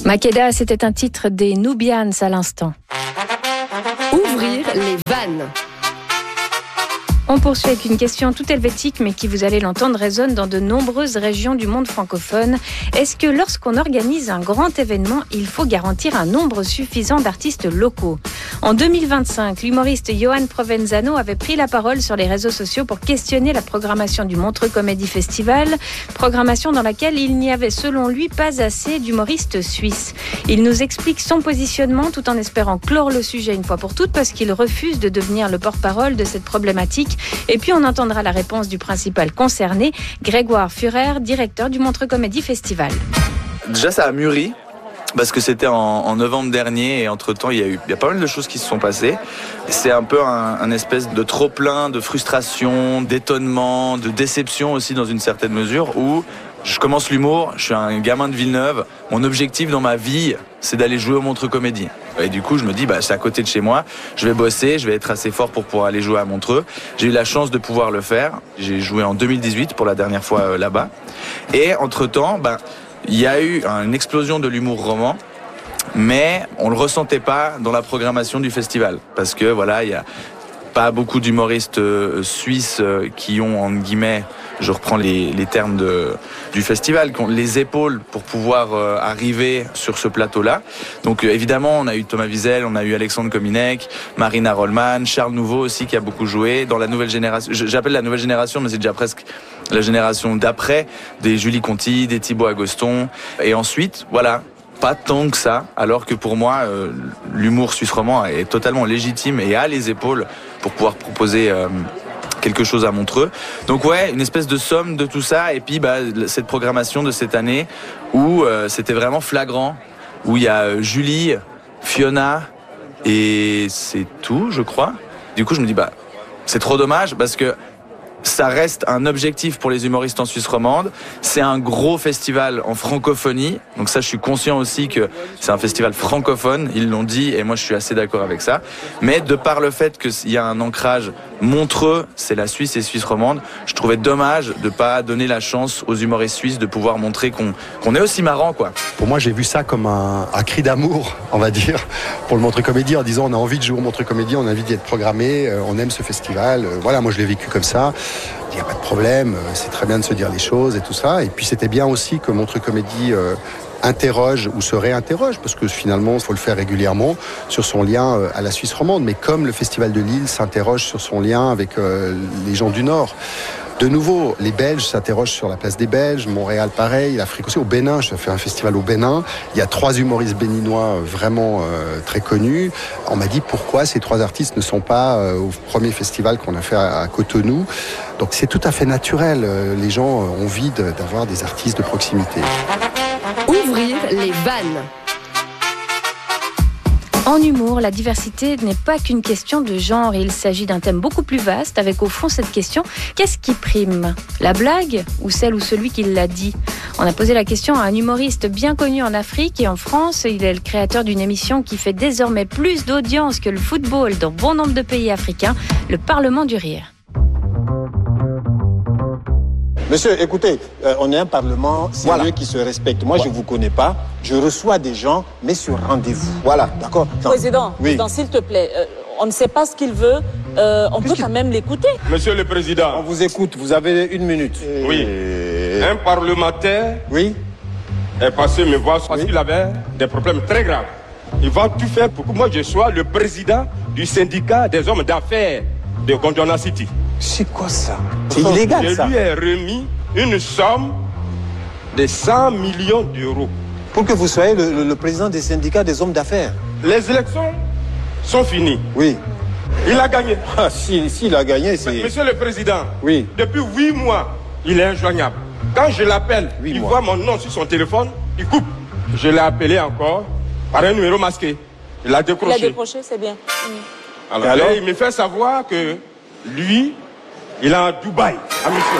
Makeda, c'était un titre des Nubians à l'instant. Ouvrir les vannes. On poursuit avec une question toute helvétique, mais qui, vous allez l'entendre, résonne dans de nombreuses régions du monde francophone. Est-ce que lorsqu'on organise un grand événement, il faut garantir un nombre suffisant d'artistes locaux ? En 2025, l'humoriste Johan Provenzano avait pris la parole sur les réseaux sociaux pour questionner la programmation du Montreux Comedy Festival, programmation dans laquelle il n'y avait selon lui pas assez d'humoristes suisses. Il nous explique son positionnement tout en espérant clore le sujet une fois pour toutes, parce qu'il refuse de devenir le porte-parole de cette problématique. Et puis on entendra la réponse du principal concerné, Grégoire Führer, directeur du Montreux Comedy Festival. Déjà, ça a mûri, parce que c'était en novembre dernier, et entre-temps, il y a pas mal de choses qui se sont passées. C'est un peu un espèce de trop-plein, de frustration, d'étonnement, de déception aussi dans une certaine mesure, où je commence l'humour, je suis un gamin de Villeneuve, mon objectif dans ma vie, c'est d'aller jouer au Montreux Comédie. Et du coup, je me dis, c'est à côté de chez moi, je vais bosser, je vais être assez fort pour pouvoir aller jouer à Montreux. J'ai eu la chance de pouvoir le faire. J'ai joué en 2018 pour la dernière fois là-bas. Et entre-temps, il y a eu une explosion de l'humour roman, mais on le ressentait pas dans la programmation du festival. Parce que voilà, il y a pas beaucoup d'humoristes suisses qui ont, entre guillemets, je reprends les termes du festival, qui ont les épaules pour pouvoir arriver sur ce plateau-là. Donc évidemment, on a eu Thomas Wiesel, on a eu Alexandre Kominek, Marina Rollman, Charles Nouveau aussi qui a beaucoup joué. Dans la nouvelle génération, j'appelle la nouvelle génération, mais c'est déjà presque la génération d'après, des Julie Conti, des Thibaut Agoston. Et ensuite, voilà, pas tant que ça, alors que pour moi, l'humour suisse roman est totalement légitime et a les épaules pour pouvoir proposer quelque chose à Montreux. Donc ouais, une espèce de somme de tout ça, et puis cette programmation de cette année où c'était vraiment flagrant, où il y a Julie, Fiona, et c'est tout, je crois. Du coup, je me dis, c'est trop dommage, parce que ça reste un objectif pour les humoristes en Suisse romande. C'est un gros festival en francophonie. Donc ça, je suis conscient aussi que c'est un festival francophone. Ils l'ont dit et moi, je suis assez d'accord avec ça. Mais de par le fait qu'il y a un ancrage Montreux, c'est la Suisse et Suisse romande, je trouvais dommage de pas donner la chance aux humoristes suisses de pouvoir montrer qu'on est aussi marrant, quoi. Pour moi, j'ai vu ça comme un cri d'amour, on va dire, pour le Montreux Comédie, en disant on a envie de jouer au Montreux Comédie, on a envie d'y être programmé, on aime ce festival. Voilà, moi, je l'ai vécu comme ça. Il n'y a pas de problème, c'est très bien de se dire les choses et tout ça. Et puis c'était bien aussi que Montreux Comédie interroge ou se réinterroge, parce que finalement, il faut le faire régulièrement, sur son lien à la Suisse romande. Mais comme le Festival de Lille s'interroge sur son lien avec les gens du Nord. De nouveau, les Belges s'interrogent sur la place des Belges, Montréal pareil, l'Afrique aussi. Au Bénin, je fais un festival au Bénin. Il y a 3 humoristes béninois vraiment très connus. On m'a dit pourquoi ces 3 artistes ne sont pas au premier festival qu'on a fait à Cotonou. Donc c'est tout à fait naturel. Les gens ont envie d'avoir des artistes de proximité. Ouvrir les vannes. En humour, la diversité n'est pas qu'une question de genre. Il s'agit d'un thème beaucoup plus vaste, avec au fond cette question: qu'est-ce qui prime ? La blague ou celle ou celui qui l'a dit ? On a posé la question à un humoriste bien connu en Afrique et en France. Il est le créateur d'une émission qui fait désormais plus d'audience que le football dans bon nombre de pays africains, le Parlement du Rire. Monsieur, écoutez, on est un parlement sérieux qui se respecte. Moi, je ne vous connais pas. Je reçois des gens, mais sur rendez-vous. Voilà, d'accord. Président, s'il te plaît, on ne sait pas ce qu'il veut. On peut quand même l'écouter. Monsieur le Président. On vous écoute. Vous avez 1 minute. Oui. Un parlementaire est passé me voir parce qu'il avait des problèmes très graves. Il va tout faire pour que moi, je sois le président du syndicat des hommes d'affaires de Gondwana City. C'est quoi ça? C'est illégal, ça. Je lui ai remis une somme de 100 millions d'euros. Pour que vous soyez le président des syndicats des hommes d'affaires. Les élections sont finies. Oui. Il a gagné. Ah, s'il a gagné, c'est... Monsieur le Président, oui. Depuis 8 mois, il est injoignable. Quand je l'appelle, il voit mon nom sur son téléphone, il coupe. Je l'ai appelé encore par un numéro masqué. Il a décroché. Il a décroché, c'est bien. Alors, il me fait savoir que lui, il est à Dubaï, à mission.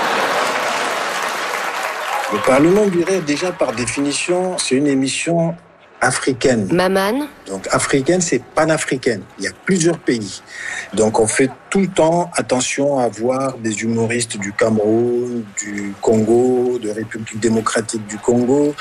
Le Parlement du Rire, déjà par définition, c'est une émission africaine. Maman. Donc africaine, c'est panafricaine. Il y a plusieurs pays. Donc on fait tout le temps attention à voir des humoristes du Cameroun, du Congo, de République démocratique du Congo,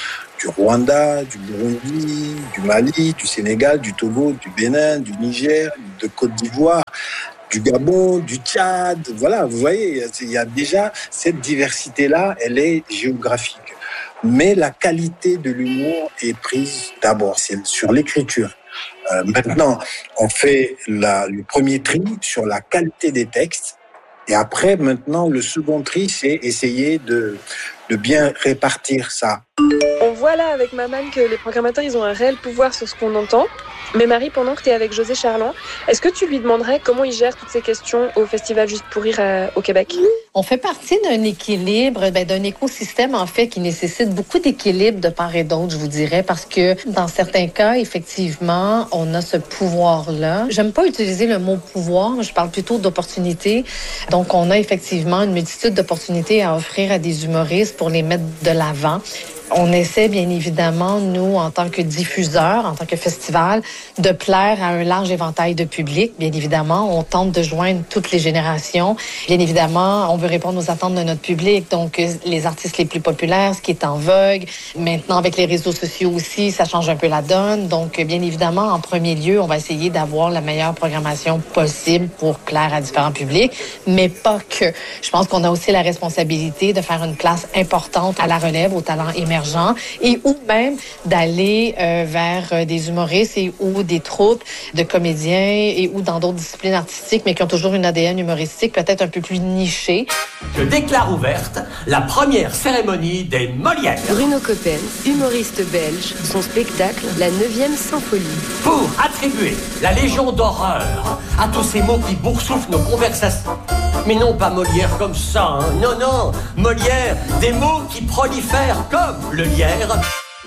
du Rwanda, du Burundi, du Mali, du Sénégal, du Togo, du Bénin, du Niger, de Côte d'Ivoire, du Gabon, du Tchad. Voilà, vous voyez, il y a déjà cette diversité-là, elle est géographique. Mais la qualité de l'humour est prise d'abord, c'est sur l'écriture. Maintenant, on fait le premier tri sur la qualité des textes. Et après, maintenant, le second tri, c'est essayer de bien répartir ça. On voit là avec Maman que les programmateurs, ils ont un réel pouvoir sur ce qu'on entend. Mais Marie, pendant que tu es avec José Charland, est-ce que tu lui demanderais comment il gère toutes ces questions au Festival Juste pour Rire au Québec? On fait partie d'un équilibre, d'un écosystème en fait qui nécessite beaucoup d'équilibre de part et d'autre, je vous dirais, parce que dans certains cas, effectivement, on a ce pouvoir-là. J'aime pas utiliser le mot pouvoir, je parle plutôt d'opportunité. Donc, on a effectivement une multitude d'opportunités à offrir à des humoristes pour les mettre de l'avant. On essaie, bien évidemment, nous, en tant que diffuseurs, en tant que festival, de plaire à un large éventail de public. Bien évidemment, on tente de joindre toutes les générations. Bien évidemment, on veut répondre aux attentes de notre public. Donc, les artistes les plus populaires, ce qui est en vogue. Maintenant, avec les réseaux sociaux aussi, ça change un peu la donne. Donc, bien évidemment, en premier lieu, on va essayer d'avoir la meilleure programmation possible pour plaire à différents publics, mais pas que. Je pense qu'on a aussi la responsabilité de faire une place importante à la relève, aux talents émergents, et ou même d'aller vers des humoristes et ou des troupes de comédiens et ou dans d'autres disciplines artistiques, mais qui ont toujours une ADN humoristique peut-être un peu plus nichée. Je déclare ouverte la première cérémonie des Molières. Bruno Coppens, humoriste belge, son spectacle, la 9e symphonie. Pour attribuer la Légion d'horreur à tous ces mots qui boursouflent nos conversations. Mais non pas Molière comme ça, hein. Non, Molière, des mots qui prolifèrent comme le lierre.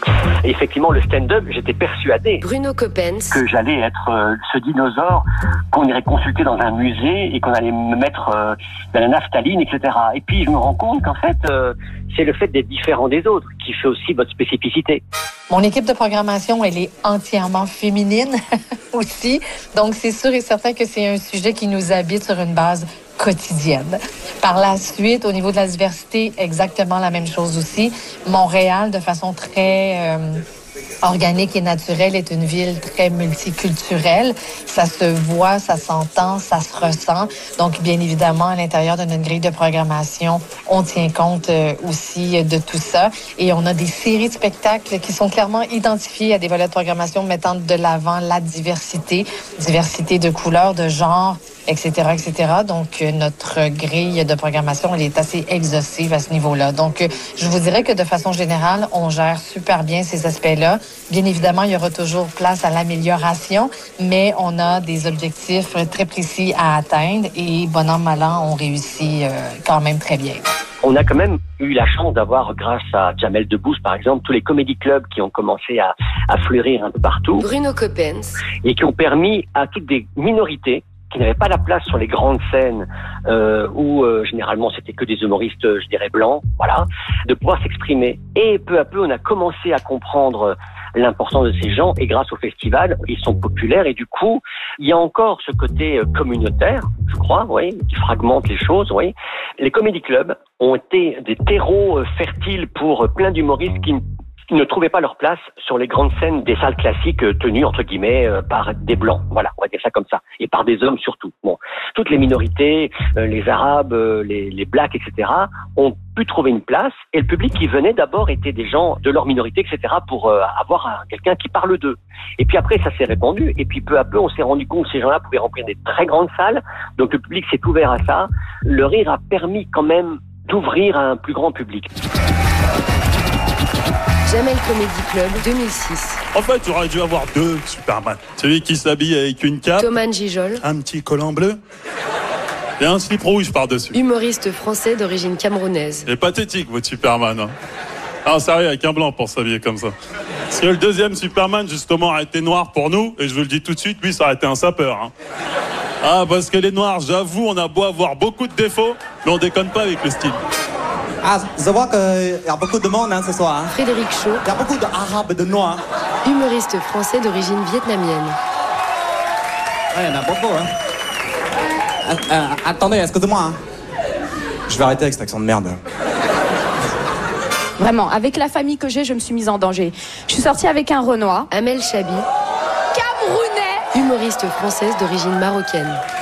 Et effectivement, le stand-up, j'étais persuadé Bruno Coppens, que j'allais être ce dinosaure qu'on irait consulter dans un musée et qu'on allait me mettre dans la naphtaline, etc. Et puis je me rends compte qu'en fait, c'est le fait d'être différent des autres qui fait aussi votre spécificité. Mon équipe de programmation, elle est entièrement féminine aussi. Donc, c'est sûr et certain que c'est un sujet qui nous habite sur une base quotidienne. Par la suite, au niveau de la diversité, exactement la même chose aussi. Montréal, de façon très organique et naturelle, est une ville très multiculturelle. Ça se voit, ça s'entend, ça se ressent. Donc, bien évidemment, à l'intérieur de notre grille de programmation, on tient compte aussi de tout ça. Et on a des séries de spectacles qui sont clairement identifiés à des volets de programmation mettant de l'avant la diversité de couleurs, de genres, etc., etc. Donc, notre grille de programmation, elle est assez exhaustive à ce niveau-là. Donc, je vous dirais que de façon générale, on gère super bien ces aspects-là. Bien évidemment, il y aura toujours place à l'amélioration, mais on a des objectifs très précis à atteindre et bon an, mal an, on réussit quand même très bien. On a quand même eu la chance d'avoir, grâce à Jamel Debbouze, par exemple, tous les comédie clubs qui ont commencé à fleurir un peu partout. Bruno Coppens. Et qui ont permis à toutes des minorités qui n'avaient pas la place sur les grandes scènes où généralement c'était que des humoristes, je dirais, blancs, voilà, de pouvoir s'exprimer. Et peu à peu, on a commencé à comprendre l'importance de ces gens, et grâce au festival, ils sont populaires, et du coup, il y a encore ce côté communautaire, je crois, oui, qui fragmente les choses, oui. Les comédie clubs ont été des terreaux fertiles pour plein d'humoristes qui ne trouvaient pas leur place sur les grandes scènes des salles classiques tenues, entre guillemets, par des blancs. Voilà, on va dire ça comme ça. Et par des hommes surtout. Bon, toutes les minorités, les arabes, les blacks, etc., ont pu trouver une place. Et le public qui venait d'abord était des gens de leur minorité, etc., pour avoir quelqu'un qui parle d'eux. Et puis après, ça s'est répandu. Et puis peu à peu, on s'est rendu compte que ces gens-là pouvaient remplir des très grandes salles. Donc le public s'est ouvert à ça. Le rire a permis quand même d'ouvrir à un plus grand public. Jamel Comedy Club 2006. En fait, tu aurais dû avoir deux Superman. Celui qui s'habille avec une cape, Thomas Gijol, un petit collant bleu et un slip rouge par-dessus. Humoriste français d'origine camerounaise. C'est pathétique, votre Superman. Hein. Ah, sérieux, avec un blanc pour s'habiller comme ça. Parce que le deuxième Superman, justement, a été noir pour nous, et je vous le dis tout de suite, lui, ça aurait été un sapeur. Hein. Ah, parce que les noirs, j'avoue, on a beau avoir beaucoup de défauts, mais on déconne pas avec le style. Ah, je vois qu'il y a beaucoup de monde ce soir. Hein. Frédéric Shaw. Il y a beaucoup d'Arabes et de Noirs. Humoriste français d'origine vietnamienne. Ouais, il y en a beaucoup. Hein. Attendez, excusez-moi. Hein. Je vais arrêter avec cet accent de merde. Vraiment, avec la famille que j'ai, je me suis mise en danger. Je suis sortie avec un Renoir. Amel Chabi, Camerounais. humoriste française d'origine marocaine.